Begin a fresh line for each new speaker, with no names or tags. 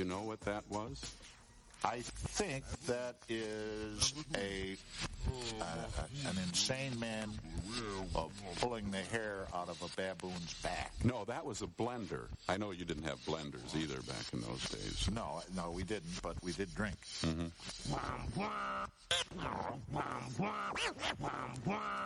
know what that was?
I think that is an insane man pulling the hair out of a baboon's back.
No, that was a blender. I know you didn't have blenders either back in those days.
No, we didn't, but we did drink.
Mm-hmm.